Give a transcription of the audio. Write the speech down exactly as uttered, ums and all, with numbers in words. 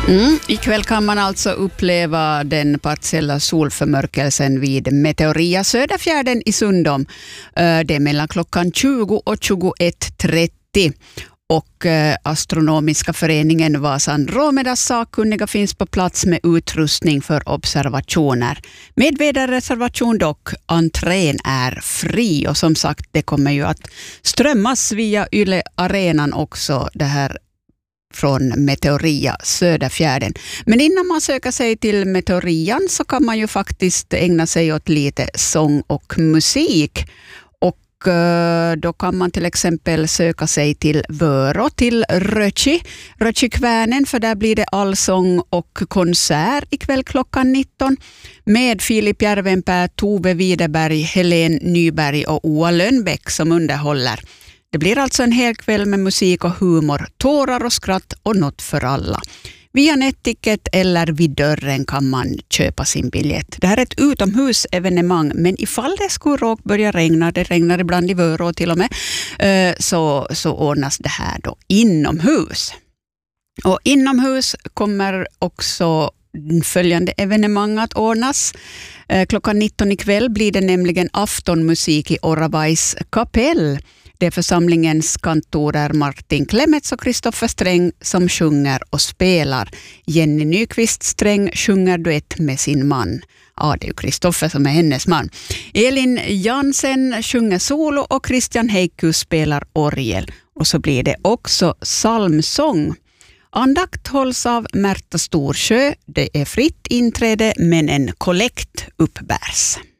Mm, ikväll kan man alltså uppleva den partiella solförmörkelsen vid Meteoria Söderfjärden i Sundom. Det är mellan klockan tjugo och tjugoett trettio. Och eh, Astronomiska föreningen Vasa Andromedas sakkunniga finns på plats med utrustning för observationer. Med väderreservation dock, entrén är fri och som sagt det kommer ju att strömmas via Yle Arenan också det här från Meteoria Söderfjärden. Men innan man söker sig till Meteorian så kan man ju faktiskt ägna sig åt lite sång och musik. Då kan man till exempel söka sig till Vörå, till Rötji, Rötjikvärnen, för där blir det allsång och konsert ikväll klockan nitton med Filip Järvenpää, Tove Widerberg, Helen Nyberg och Oa Lönnbäck som underhåller. Det blir alltså en hel kväll med musik och humor, tårar och skratt och något för alla. Via Netticket eller vid dörren kan man köpa sin biljett. Det här är ett utomhusevenemang, men ifall det skulle råka börja regna, det regnar ibland i Vörå till och med, så, så ordnas det här då inomhus. Och inomhus kommer också följande evenemang att ordnas. Klockan nitton ikväll blir det nämligen aftonmusik i Oravais kapell. Det är församlingens kantorer Martin Klemets och Kristoffer Sträng som sjunger och spelar. Jenny Nyqvist Sträng sjunger duett med sin man. Ja, det är ju Kristoffer som är hennes man. Elin Jansen sjunger solo och Christian Heikkus spelar orgel. Och så blir det också psalmsång. Andakt hålls av Märta Storsjö. Det är fritt inträde men en kollekt uppbärs.